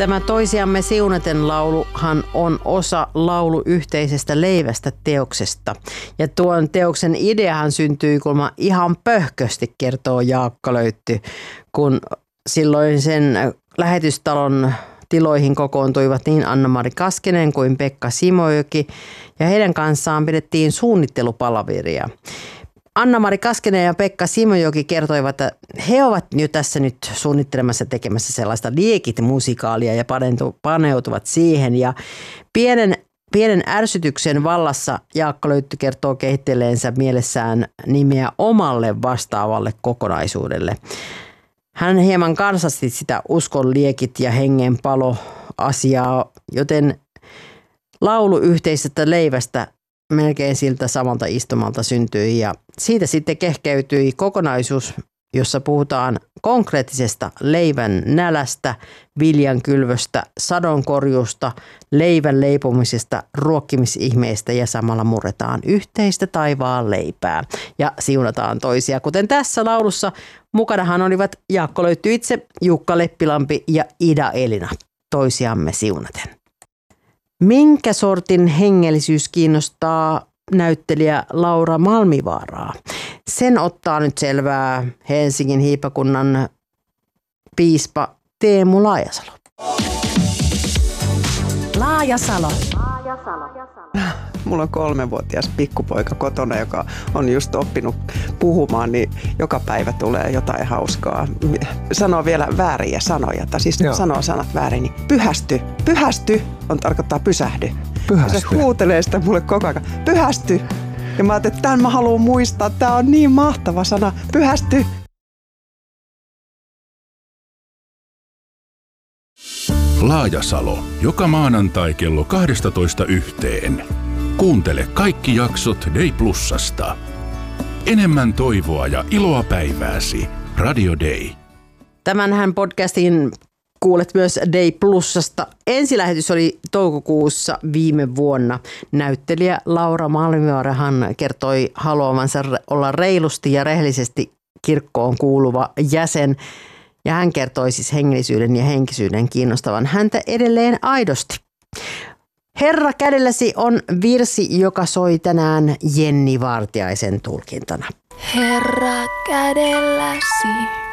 Tämä Toisiamme siunaten lauluhan on osa laulu yhteisestä leivästä teoksesta. Ja tuon teoksen ideahan syntyi kulma ihan pöhkösti, kertoo Jaakko Löytty, kun silloin sen lähetystalon tiloihin kokoontuivat niin Anna-Mari Kaskinen kuin Pekka Simojoki ja heidän kanssaan pidettiin suunnittelupalaveria. Anna-Mari Kaskinen ja Pekka Simojoki kertoivat, että he ovat jo tässä nyt suunnittelemassa tekemässä sellaista liekit-musikaalia ja paneutuvat siihen. Ja pienen ärsytyksen vallassa Jaakko Löytty kertoo kehitteleensä mielessään nimeä omalle vastaavalle kokonaisuudelle. Hän hieman kansasti sitä uskon liekit ja hengenpalo asiaa, joten laulu yhteisestä leivästä melkein siltä samalta istumalta syntyi ja siitä sitten kehkeytyi kokonaisuus, jossa puhutaan konkreettisesta leivän nälästä, viljan kylvöstä, sadonkorjuusta, leivän leipomisesta, ruokkimisihmeistä ja samalla murretaan yhteistä taivaan leipää ja siunataan toisia. Kuten tässä laulussa mukanahan olivat Jaakko Löytty itse, Jukka Leppilampi ja Ida Elina Toisiamme siunaten. Minkä sortin hengellisyys kiinnostaa näyttelijä Laura Malmivaaraa? Sen ottaa nyt selvää Helsingin hiipakunnan piispa Teemu Laajasalo. Laajasalo. Mulla on 3-vuotias pikkupoika kotona, joka on just oppinut puhumaan, niin joka päivä tulee jotain hauskaa. Sanoo vielä vääriä sanoja, tai siis sanoo sanat väärin, niin pyhästy tarkoittaa pysähdy. Pyhästy. Se huutelee sitä mulle koko ajan, pyhästy. Ja mä ajattelin, että tämän mä haluan muistaa, tää on niin mahtava sana, pyhästy. Laajasalo, joka maanantai kello 12:00. Kuuntele kaikki jaksot Day Plusasta. Enemmän toivoa ja iloa päivääsi. Radio Day. Tämänhän podcastin kuulet myös Day Plusasta. Ensilähetys oli toukokuussa viime vuonna. Näyttelijä Laura Malmivaarahan kertoi haluavansa olla reilusti ja rehellisesti kirkkoon kuuluva jäsen. Ja hän kertoi siis hengellisyyden ja henkisyyden kiinnostavan häntä edelleen aidosti. Herra kädelläsi on virsi, joka soi tänään Jenni Vartiaisen tulkintana. Herra kädelläsi.